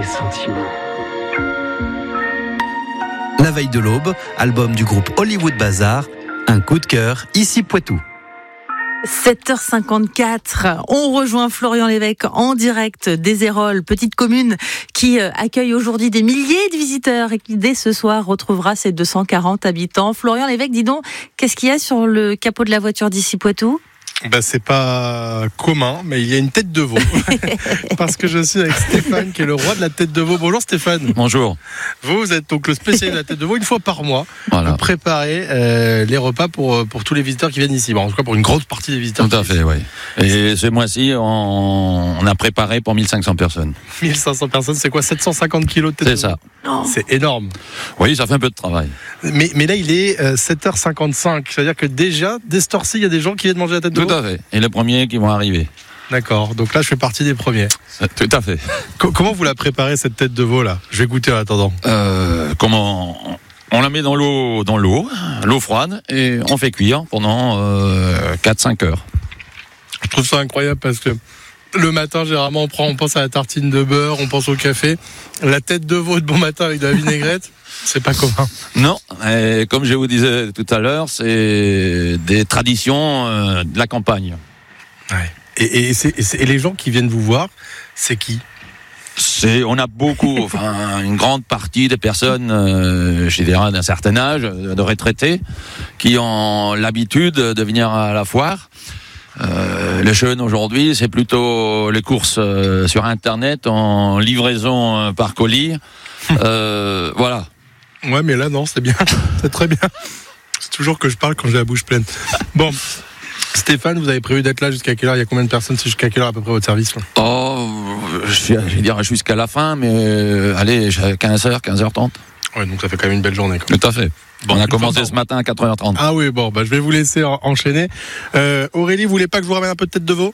sentiments. La veille de l'aube, album du groupe Hollywood Bazar, un coup de cœur, ici Poitou. 7h54, on rejoint Florian Lévesque en direct des Ayroles, petite commune qui accueille aujourd'hui des milliers de visiteurs et qui dès ce soir retrouvera ses 240 habitants. Florian Lévesque, dis donc, qu'est-ce qu'il y a sur le capot de la voiture d'ici Poitou ? C'est pas commun, mais il y a une tête de veau. Parce que je suis avec Stéphane, qui est le roi de la tête de veau. Bonjour Stéphane. Bonjour. Vous êtes donc le spécialiste de la tête de veau. Une fois par mois, Voilà. vous préparez les repas pour tous les visiteurs qui viennent ici. En tout cas, pour une grosse partie des visiteurs. Tout à fait, oui. Et ce mois-ci, on a préparé pour 1500 personnes. 1500 personnes, c'est quoi, 750 kilos de tête de veau? C'est ça. C'est énorme. Oui, ça fait un peu de travail. Mais là, il est 7h55. C'est-à-dire que déjà, dès cette heure-ci, il y a des gens qui viennent manger la tête de veau. Tout à fait. Et les premiers qui vont arriver. D'accord. Donc là, je fais partie des premiers. Tout à fait. Comment vous la préparez, cette tête de veau, là? Je vais goûter en attendant. Comment on la met dans l'eau froide, et on fait cuire pendant 4-5 heures. Je trouve ça incroyable parce que le matin, généralement, on pense à la tartine de beurre, on pense au café. La tête de veau de bon matin avec de la vinaigrette, c'est pas commun. Non, et comme je vous disais tout à l'heure, c'est des traditions de la campagne. Ouais. Et les gens qui viennent vous voir, c'est qui ? On a beaucoup, une grande partie des personnes, je dirais d'un certain âge, de retraités, qui ont l'habitude de venir à la foire. Les jeunes aujourd'hui, c'est plutôt les courses sur Internet en livraison par colis. Voilà. Ouais, mais là, non, c'est bien. C'est très bien. C'est toujours que je parle quand j'ai la bouche pleine. Bon, Stéphane, vous avez prévu d'être là jusqu'à quelle heure ? Il y a combien de personnes ? C'est jusqu'à quelle heure à peu près votre service là ? Je vais dire jusqu'à la fin, mais allez, 15h, 15h30. Ouais, donc ça fait quand même une belle journée. Quoi. Tout à fait. Bon, on a commencé ce matin à 4h30. Ah oui, bon, je vais vous laisser enchaîner. Aurélie, vous voulez pas que je vous ramène un peu de tête de veau ?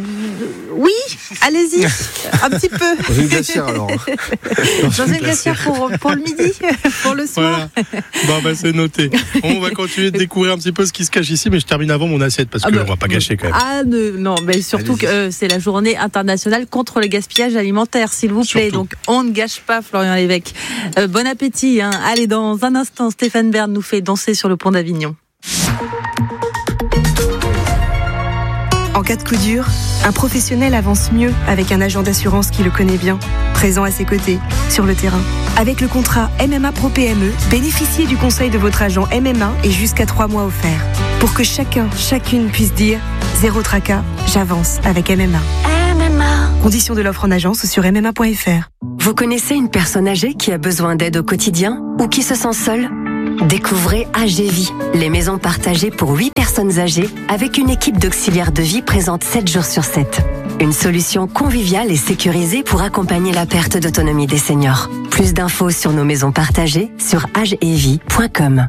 Oui, allez-y, un petit peu. Dans une glacière alors. Dans une glacière pour le midi, pour le soir. Voilà. Bon, c'est noté. On va continuer de découvrir un petit peu ce qui se cache ici, mais je termine avant mon assiette parce qu'on va pas gâcher quand même. Non, mais surtout que c'est la journée internationale contre le gaspillage alimentaire, s'il vous plaît. Surtout. Donc on ne gâche pas, Florian Lévesque. Bon appétit. Allez, dans un instant, Stéphane Bern nous fait danser sur le pont d'Avignon. En cas de coup dur, un professionnel avance mieux avec un agent d'assurance qui le connaît bien, présent à ses côtés, sur le terrain. Avec le contrat MMA Pro PME, bénéficiez du conseil de votre agent MMA et jusqu'à 3 mois offerts. Pour que chacune puisse dire « Zéro tracas, j'avance avec MMA ». Conditions de l'offre en agence ou sur MMA.fr. Vous connaissez une personne âgée qui a besoin d'aide au quotidien ou qui se sent seule ? Découvrez AGVie, les maisons partagées pour 8 personnes âgées avec une équipe d'auxiliaires de vie présente 7 jours sur 7. Une solution conviviale et sécurisée pour accompagner la perte d'autonomie des seniors. Plus d'infos sur nos maisons partagées sur agevie.com.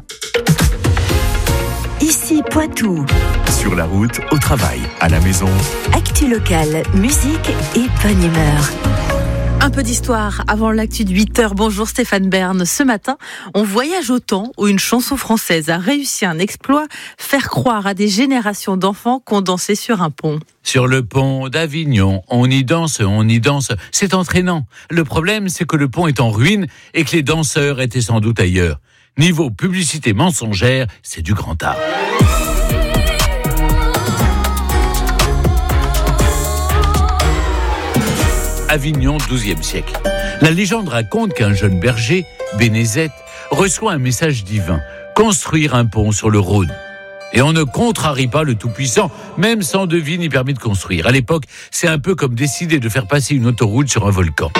Ici Poitou. Sur la route, au travail, à la maison. Actu locale, musique et bonne humeur. Un peu d'histoire avant l'actu de 8h. Bonjour Stéphane Bern. Ce matin, on voyage au temps où une chanson française a réussi un exploit, faire croire à des générations d'enfants qu'on dansait sur un pont. Sur le pont d'Avignon, on y danse, c'est entraînant. Le problème, c'est que le pont est en ruine et que les danseurs étaient sans doute ailleurs. Niveau publicité mensongère, c'est du grand art. Avignon, XIIe siècle. La légende raconte qu'un jeune berger, Bénézet, reçoit un message divin, construire un pont sur le Rhône. Et on ne contrarie pas le Tout-Puissant, même sans devis ni permis de construire. À l'époque, c'est un peu comme décider de faire passer une autoroute sur un volcan.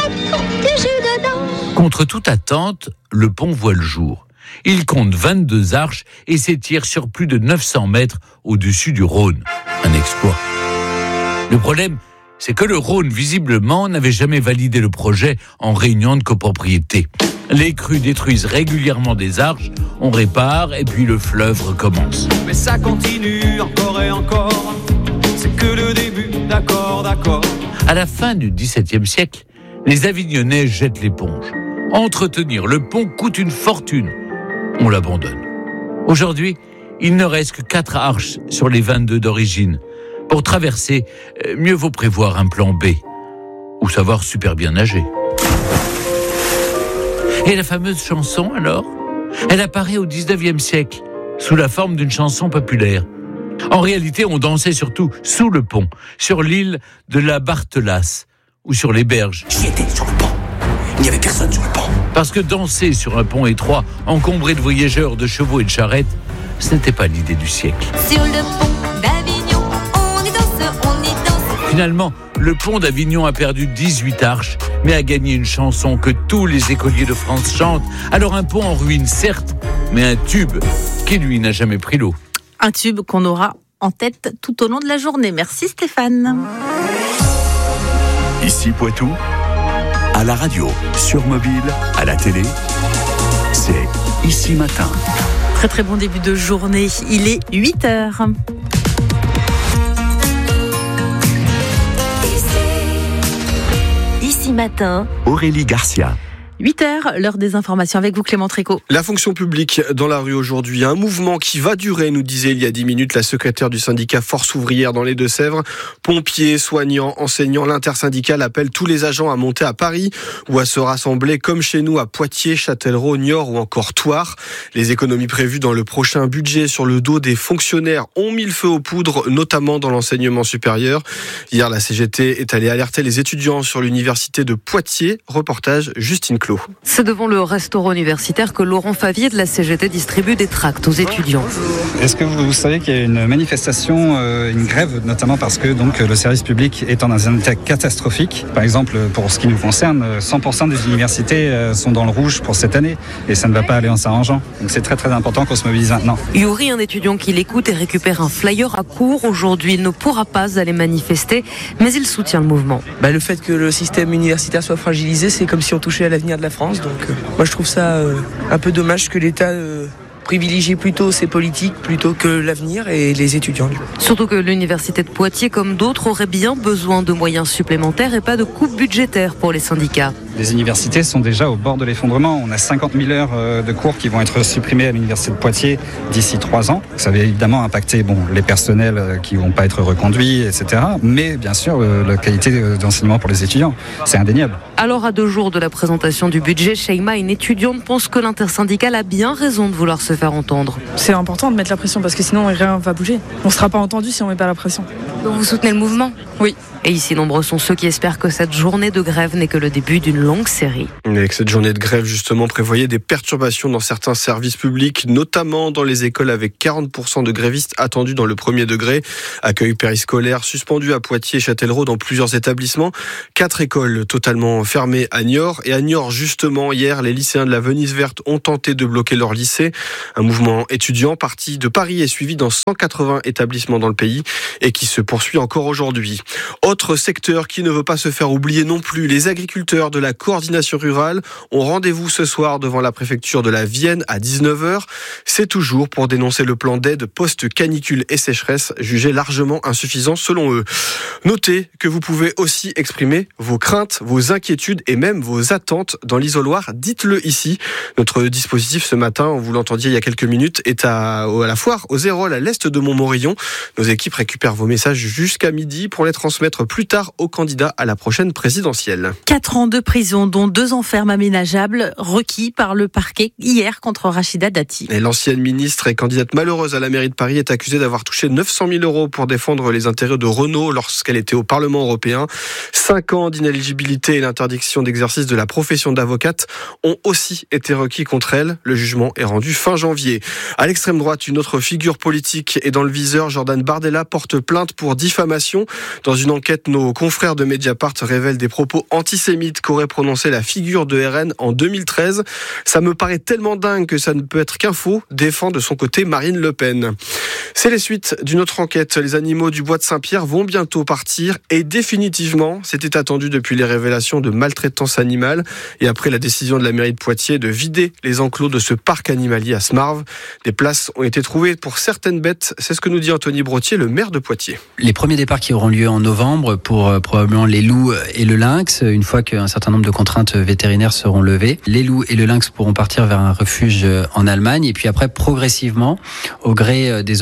Contre toute attente, le pont voit le jour. Il compte 22 arches et s'étire sur plus de 900 mètres au-dessus du Rhône. Un exploit. Le problème, c'est que le Rhône, visiblement, n'avait jamais validé le projet en réunion de copropriété. Les crues détruisent régulièrement des arches, on répare et puis le fleuve recommence. Mais ça continue encore et encore, c'est que le début, d'accord. À la fin du XVIIe siècle, les Avignonnais jettent l'éponge. Entretenir le pont coûte une fortune. On l'abandonne. Aujourd'hui, il ne reste que 4 arches sur les 22 d'origine. Pour traverser, mieux vaut prévoir un plan B ou savoir super bien nager. Et la fameuse chanson, alors ? Elle apparaît au 19e siècle, sous la forme d'une chanson populaire. En réalité, on dansait surtout sous le pont, sur l'île de la Barthelasse, ou sur les berges. J'y étais, sur le pont. Il n'y avait personne sur le pont. Parce que danser sur un pont étroit, encombré de voyageurs, de chevaux et de charrettes, ce n'était pas l'idée du siècle. Sur le pont d'Avignon, on y danse. Finalement, le pont d'Avignon a perdu 18 arches, mais a gagné une chanson que tous les écoliers de France chantent. Alors un pont en ruine, certes, mais un tube qui, lui, n'a jamais pris l'eau. Un tube qu'on aura en tête tout au long de la journée. Merci Stéphane. Ici Poitou, à la radio, sur mobile, à la télé, c'est Ici Matin. Très très bon début de journée. Il est 8h. Ici Matin, Aurélie Garcia. 8h, l'heure des informations avec vous Clément Trécot. La fonction publique dans la rue aujourd'hui, un mouvement qui va durer, nous disait il y a 10 minutes la secrétaire du syndicat Force ouvrière dans les Deux-Sèvres. Pompiers, soignants, enseignants, l'intersyndicale appelle tous les agents à monter à Paris ou à se rassembler comme chez nous à Poitiers, Châtellerault, Niort ou encore Thouars. Les économies prévues dans le prochain budget sur le dos des fonctionnaires ont mis le feu aux poudres, notamment dans l'enseignement supérieur. Hier, la CGT est allée alerter les étudiants sur l'université de Poitiers. Reportage Justine Clot. C'est devant le restaurant universitaire que Laurent Favier de la CGT distribue des tracts aux étudiants. Est-ce que vous savez qu'il y a une manifestation, une grève, notamment parce que donc, le service public est dans un état catastrophique. Par exemple, pour ce qui nous concerne, 100% des universités sont dans le rouge pour cette année et ça ne va pas aller en s'arrangeant. Donc c'est très très important qu'on se mobilise maintenant. Yuri, un étudiant qui l'écoute et récupère un flyer à court. Aujourd'hui, il ne pourra pas aller manifester, mais il soutient le mouvement. Le fait que le système universitaire soit fragilisé, c'est comme si on touchait à l'avenir de la France. Donc moi je trouve ça un peu dommage que l'État privilégie plutôt ses politiques plutôt que l'avenir et les étudiants. Surtout que l'université de Poitiers, comme d'autres, aurait bien besoin de moyens supplémentaires et pas de coupes budgétaires pour les syndicats. Les universités sont déjà au bord de l'effondrement. On a 50 000 heures de cours qui vont être supprimées à l'université de Poitiers d'ici 3 ans. Ça va évidemment impacter les personnels qui ne vont pas être reconduits, etc. Mais bien sûr, la qualité d'enseignement pour les étudiants, c'est indéniable. Alors à 2 jours de la présentation du budget, Sheima, une étudiante, pense que l'intersyndicale a bien raison de vouloir se faire entendre. C'est important de mettre la pression parce que sinon rien ne va bouger. On ne sera pas entendu si on ne met pas la pression. Donc vous soutenez le mouvement ? Oui. Et ici, nombreux sont ceux qui espèrent que cette journée de grève n'est que le début d'une longue série. Avec cette journée de grève, justement, prévoyait des perturbations dans certains services publics, notamment dans les écoles avec 40% de grévistes attendus dans le premier degré. Accueil périscolaire suspendu à Poitiers et Châtellerault dans plusieurs établissements. 4 écoles totalement fermées à Niort. Et à Niort, justement, hier, les lycéens de la Venise Verte ont tenté de bloquer leur lycée. Un mouvement étudiant parti de Paris est suivi dans 180 établissements dans le pays et qui se poursuit encore aujourd'hui. Autre secteur qui ne veut pas se faire oublier non plus, les agriculteurs de la coordination rurale ont rendez-vous ce soir devant la préfecture de la Vienne à 19h. C'est toujours pour dénoncer le plan d'aide post-canicule et sécheresse, jugé largement insuffisant selon eux. Notez que vous pouvez aussi exprimer vos craintes, vos inquiétudes et même vos attentes dans l'isoloir. Dites-le ici. Notre dispositif ce matin, vous l'entendiez il y a quelques minutes, est à la foire aux Héroles à l'est de Montmorillon. Nos équipes récupèrent vos messages jusqu'à midi pour les transmettre plus tard aux candidats à la prochaine présidentielle. 4 ans de prison, dont 2 ans ferme aménageables, requis par le parquet hier contre Rachida Dati. Et l'ancienne ministre et candidate malheureuse à la mairie de Paris est accusée d'avoir touché 900 000 € pour défendre les intérêts de Renault lorsqu'elle était au Parlement européen. 5 ans d'inéligibilité et l'interdiction d'exercice de la profession d'avocate ont aussi été requis contre elle. Le jugement est rendu fin janvier. À l'extrême droite, une autre figure politique est dans le viseur. Jordan Bardella porte plainte pour diffamation. Dans une enquête, nos confrères de Mediapart révèlent des propos antisémites qu'aurait prononcé la figure de RN en 2013. Ça me paraît tellement dingue que ça ne peut être qu'un faux, défend de son côté Marine Le Pen. C'est les suites d'une autre enquête. Les animaux du bois de Saint-Pierre vont bientôt partir et définitivement, c'était attendu depuis les révélations de maltraitance animale et après la décision de la mairie de Poitiers de vider les enclos de ce parc animalier à Smarve. Des places ont été trouvées pour certaines bêtes. C'est ce que nous dit Anthony Brottier, le maire de Poitiers. Les premiers départs qui auront lieu en novembre pour probablement les loups et le lynx, une fois qu'un certain nombre de contraintes vétérinaires seront levées. Les loups et le lynx pourront partir vers un refuge en Allemagne et puis après progressivement, au gré des opérations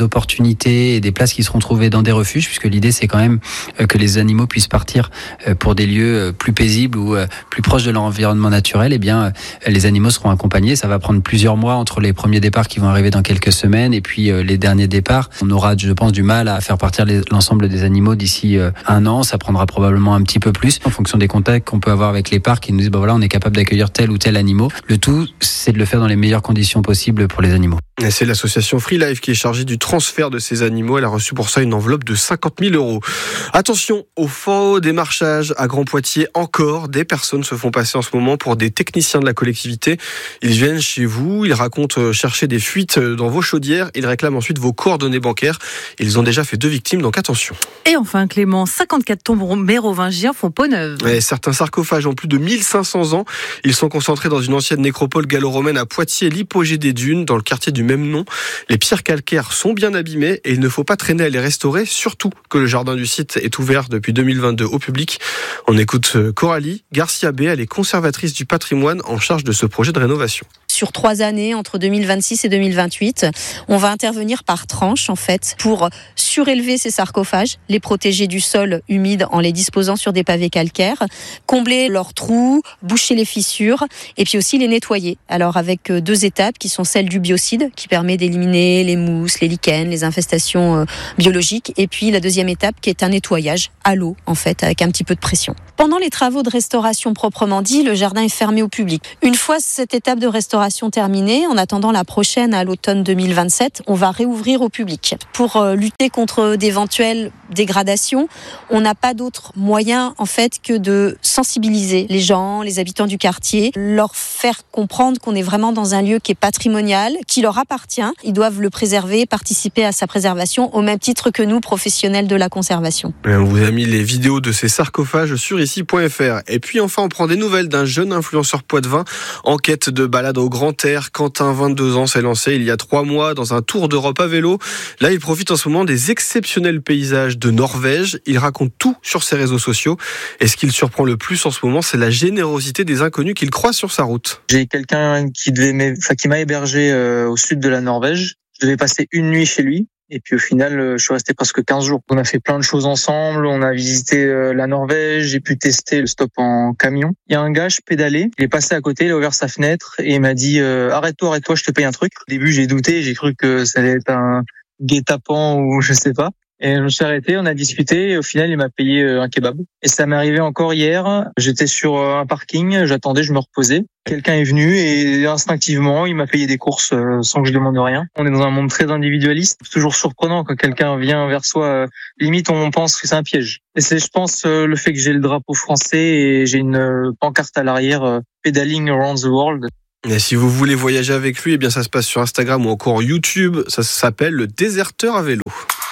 opportunités et des places qui seront trouvées dans des refuges, puisque l'idée c'est quand même que les animaux puissent partir pour des lieux plus paisibles ou plus proches de leur environnement naturel. Eh bien, les animaux seront accompagnés. Ça va prendre plusieurs mois entre les premiers départs qui vont arriver dans quelques semaines et puis les derniers départs. On aura, je pense, du mal à faire partir l'ensemble des animaux d'ici 1 an. Ça prendra probablement un petit peu plus en fonction des contacts qu'on peut avoir avec les parcs qui nous disent voilà, on est capable d'accueillir tel ou tel animal. Le tout, c'est de le faire dans les meilleures conditions possibles pour les animaux. Et c'est l'association Free Life qui est chargée du transfert de ces animaux. Elle a reçu pour ça une enveloppe de 50 000 €. Attention au faux démarchage à Grand Poitiers. Encore, des personnes se font passer en ce moment pour des techniciens de la collectivité. Ils viennent chez vous, ils racontent chercher des fuites dans vos chaudières. Ils réclament ensuite vos coordonnées bancaires. Ils ont déjà fait 2 victimes, donc attention. Et enfin, Clément, 54 tombes mérovingiens font peau neuve. Et certains sarcophages ont plus de 1500 ans. Ils sont concentrés dans une ancienne nécropole gallo-romaine à Poitiers, l'Hypogée des Dunes, dans le quartier du même nom. Les pierres calcaires sont bien abîmées et il ne faut pas traîner à les restaurer, surtout que le jardin du site est ouvert depuis 2022 au public. On écoute Coralie Garcia-B, elle est conservatrice du patrimoine en charge de ce projet de rénovation. Sur 3 années, entre 2026 et 2028, on va intervenir par tranche en fait pour surélever ces sarcophages, les protéger du sol humide en les disposant sur des pavés calcaires, combler leurs trous, boucher les fissures et puis aussi les nettoyer. Alors avec 2 étapes qui sont celles du biocide qui permet d'éliminer les mousses, les lichens, les infestations biologiques et puis la deuxième étape qui est un nettoyage à l'eau en fait avec un petit peu de pression. Pendant les travaux de restauration proprement dit, le jardin est fermé au public. Une fois cette étape de restauration terminée, en attendant la prochaine à l'automne 2027, on va réouvrir au public. Pour lutter contre d'éventuelles dégradations, on n'a pas d'autre moyen en fait que de sensibiliser les gens, les habitants du quartier, leur faire comprendre qu'on est vraiment dans un lieu qui est patrimonial, qui leur appartient. Ils doivent le préserver, participer à sa préservation au même titre que nous, professionnels de la conservation. Et on vous a mis les vidéos de ces sarcophages sur ici.fr. Et puis enfin, on prend des nouvelles d'un jeune influenceur poitevin en quête de balade au grand air. Quentin, 22 ans, s'est lancé il y a 3 mois dans un tour d'Europe à vélo. Là, il profite en ce moment des exceptionnels paysages de Norvège. Il raconte tout sur ses réseaux sociaux. Et ce qui le surprend le plus en ce moment, c'est la générosité des inconnus qu'il croise sur sa route. J'ai quelqu'un qui m'a hébergé au sud de la Norvège. Je devais passer une nuit chez lui. Et puis au final, je suis resté presque 15 jours. On a fait plein de choses ensemble. On a visité la Norvège. J'ai pu tester le stop en camion. Il y a un gars, je pédalais. Il est passé à côté, il a ouvert sa fenêtre et il m'a dit arrête-toi, je te paye un truc. Au début, j'ai douté. J'ai cru que ça allait être un guet-apens ou je sais pas. Et je me suis arrêté, on a discuté et au final, il m'a payé un kebab. Et ça m'est arrivé encore hier. J'étais sur un parking, j'attendais, je me reposais. Quelqu'un est venu et instinctivement, il m'a payé des courses sans que je demande rien. On est dans un monde très individualiste. C'est toujours surprenant quand quelqu'un vient vers soi. Limite, on pense que c'est un piège. Et c'est, je pense, le fait que j'ai le drapeau français et j'ai une pancarte à l'arrière, Pedaling Around the World. Et si vous voulez voyager avec lui, eh bien ça se passe sur Instagram ou encore YouTube. Ça s'appelle le déserteur à vélo.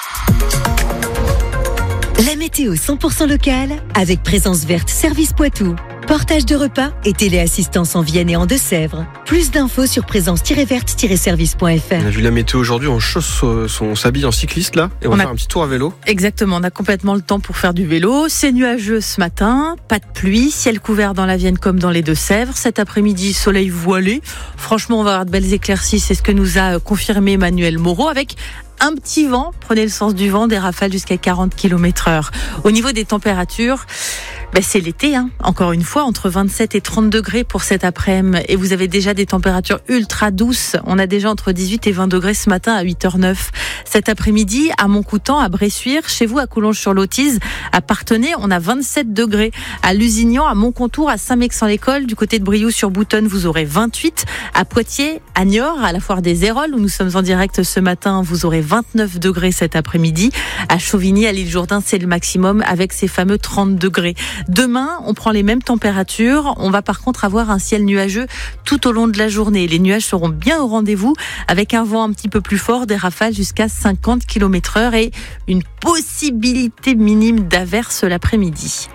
La météo 100% locale avec Présence Verte Service Poitou. Portage de repas et téléassistance en Vienne et en Deux-Sèvres. Plus d'infos sur présence-verte-service.fr. On a vu la météo aujourd'hui, on s'habille en cycliste là et on va faire un petit tour à vélo. Exactement, on a complètement le temps pour faire du vélo. C'est nuageux ce matin, pas de pluie, ciel couvert dans la Vienne comme dans les Deux-Sèvres. Cet après-midi, soleil voilé. Franchement, on va avoir de belles éclaircies, c'est ce que nous a confirmé Emmanuel Moreau avec un petit vent, prenez le sens du vent, des rafales jusqu'à 40 km/h. Au niveau des températures, c'est l'été, encore une fois, entre 27 et 30 degrés pour cet après-midi. Et vous avez déjà des températures ultra douces. On a déjà entre 18 et 20 degrés ce matin à 8h09. Cet après-midi, à Montcoutan, à Bressuire, chez vous, à Coulonges-sur-Lotise, à Parthenay, on a 27 degrés. À Lusignan, à Montcontour, à Saint-Mexan-l'École, du côté de Briouze-sur-Boutonne, vous aurez 28. À Poitiers, à Niort, à la foire des Héroles, où nous sommes en direct ce matin, vous aurez 29 degrés cet après-midi. À Chauvigny, à l'île Jourdain, c'est le maximum avec ces fameux 30 degrés. Demain, on prend les mêmes températures. On va par contre avoir un ciel nuageux tout au long de la journée. Les nuages seront bien au rendez-vous avec un vent un petit peu plus fort, des rafales jusqu'à 50 km/h et une possibilité minime d'averse l'après-midi.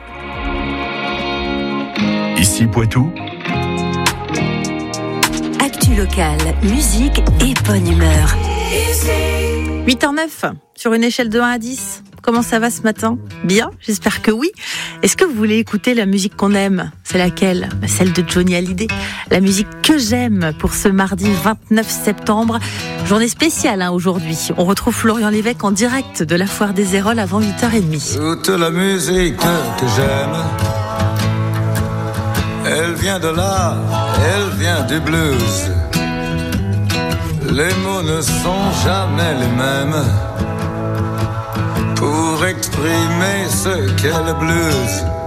Ici Poitou. Actu locale, musique et bonne humeur. 8h09 sur une échelle de 1 à 10. Comment ça va ce matin ? Bien, j'espère que oui. Est-ce que vous voulez écouter la musique qu'on aime ? C'est laquelle ? Celle de Johnny Hallyday. La musique que j'aime pour ce mardi 29 septembre. Journée spéciale aujourd'hui. On retrouve Florian Lévesque en direct de la Foire des Héroles avant 8h30. Toute la musique que j'aime, elle vient de là, elle vient du blues. Les mots ne sont jamais les mêmes pour exprimer ce qu'est le blues.